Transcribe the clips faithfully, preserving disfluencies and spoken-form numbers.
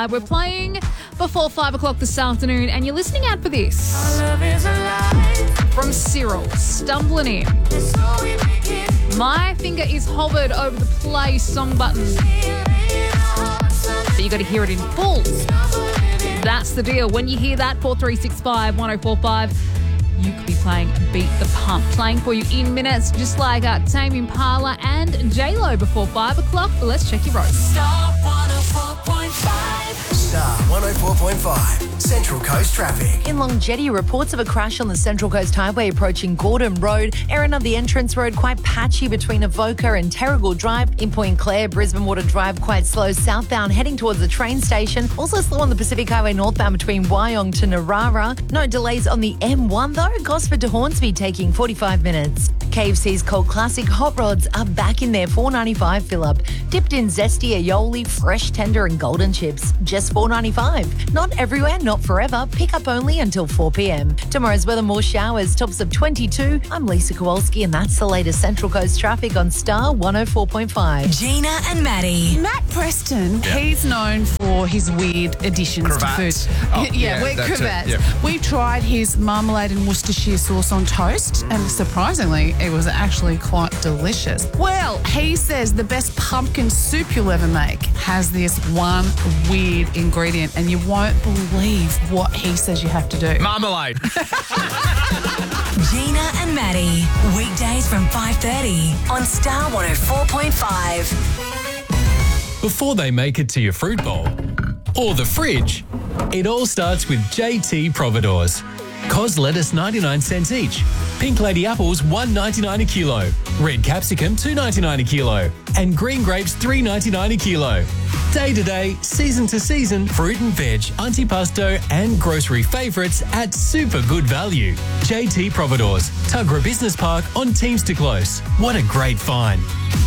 five. We're playing before five o'clock this afternoon, and you're listening out for this. From Cyril, stumbling in. My finger is hovered over the play song button. But you got to hear it in full. That's the deal. When you hear that, four three six five, one oh four five, you could be playing Beat the Pump. Playing for you in minutes, just like uh, Tame Impala and J-Lo before five o'clock. But let's check your road. Star one oh four point five. Star one oh four point five. Central Coast traffic. In Longjetty, reports of a crash on the Central Coast Highway approaching Gordon Road. Area of the entrance road quite patchy between Avoca and Terrigal Drive. In Point Clare, Brisbane Water Drive quite slow southbound heading towards the train station. Also slow on the Pacific Highway northbound between Wyong to Narara. No delays on the M one though. Gosford to Hornsby taking forty-five minutes. K F C's Cold Classic Hot Rods are back in their four ninety-five fill-up. Dipped in zesty aioli, fresh, tender and golden chips. Just four ninety-five. Not everywhere, not forever. Pick up only until four p.m. Tomorrow's weather, more showers, tops of twenty-two. I'm Lisa Kowalski and that's the latest Central Coast traffic on Star one oh four point five. Gina and Maddie. Matt Preston, yeah. He's known for his weird additions Cravats. to food. Oh, yeah, yeah, we're that's it, cravats. yeah. We've tried his marmalade and Worcestershire sauce on toast, and surprisingly, it was actually quite delicious. Well, he says the best pumpkin soup you'll ever make has this one weird ingredient, and you won't believe what he says you have to do. Marmalade. Gina and Maddie. Weekdays from five thirty on Star one oh four point five. Before they make it to your fruit bowl or the fridge, it all starts with J T Providores. Cos lettuce ninety-nine cents each. Pink lady apples one ninety-nine a kilo. Red capsicum two ninety-nine a kilo. And green grapes three ninety-nine a kilo. Day to day, season to season, fruit and veg, antipasto and grocery favourites at super good value. J T Providores, Tuggerah Business Park on Teamster Close. What a great find.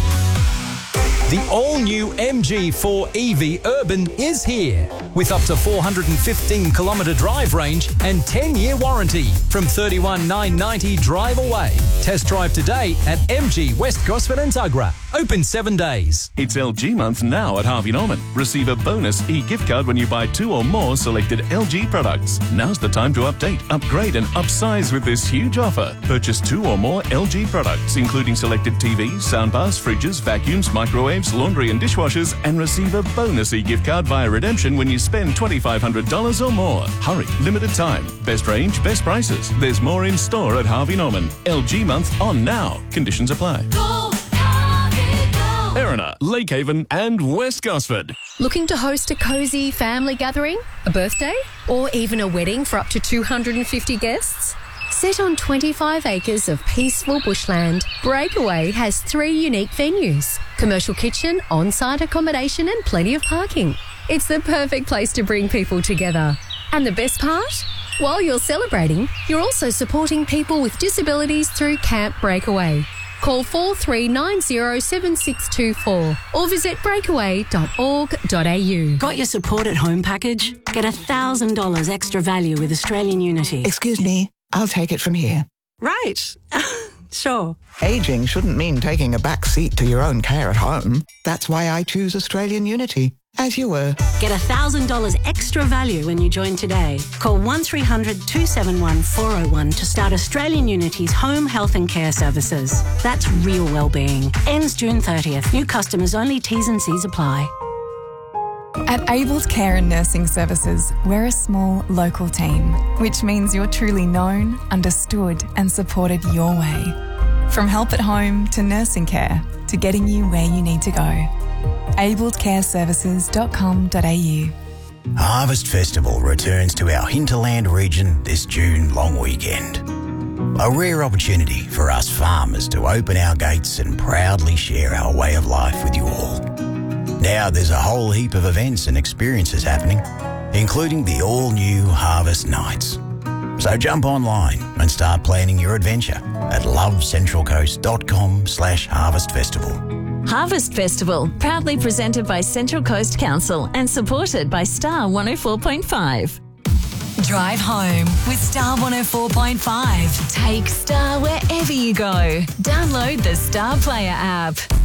The all-new M G four E V Urban is here with up to four hundred fifteen kilometre drive range and ten-year warranty from thirty-one thousand nine hundred ninety drive away. Test drive today at M G West Gosford and Tuggerah. Open seven days. It's L G month now at Harvey Norman. Receive a bonus e-gift card when you buy two or more selected L G products. Now's the time to update, upgrade and upsize with this huge offer. Purchase two or more L G products, including selected T Vs, soundbars, fridges, vacuums, microwaves, laundry and dishwashers, and receive a bonus e-gift card via redemption when you spend twenty-five hundred dollars or more. Hurry, limited time. Best range, best prices. There's more in store at Harvey Norman. L G month on now. Conditions apply. Go, Harvey, go. Erina, Lakehaven and West Gosford. Looking to host a cosy family gathering, a birthday, or even a wedding for up to two hundred fifty guests? Set on twenty-five acres of peaceful bushland, Breakaway has three unique venues: commercial kitchen, on-site accommodation and plenty of parking. It's the perfect place to bring people together. And the best part? While you're celebrating, you're also supporting people with disabilities through Camp Breakaway. Call four three nine zero seven six two four or visit breakaway dot org dot a u. Got your support at home package? Get one thousand dollars extra value with Australian Unity. Excuse me, I'll take it from here. Right. Sure. Ageing shouldn't mean taking a back seat to your own care at home. That's why I choose Australian Unity. As you were. Get one thousand dollars extra value when you join today. Call one three hundred two seven one four oh one to start Australian Unity's home health and care services. That's real wellbeing. Ends June thirtieth. New customers only. T's and C's apply. At Abled Care and Nursing Services, we're a small local team, which means you're truly known, understood and supported your way. From help at home to nursing care to getting you where you need to go. abled care services dot com dot a u. Harvest Festival returns to our hinterland region this June long weekend. A rare opportunity for us farmers to open our gates and proudly share our way of life with you all. Now there's a whole heap of events and experiences happening, including the all-new Harvest Nights. So jump online and start planning your adventure at lovecentralcoast.com slash harvest festival. Harvest Festival, proudly presented by Central Coast Council and supported by Star one oh four point five. Drive home with Star one oh four point five. Take Star wherever you go. Download the Star Player app.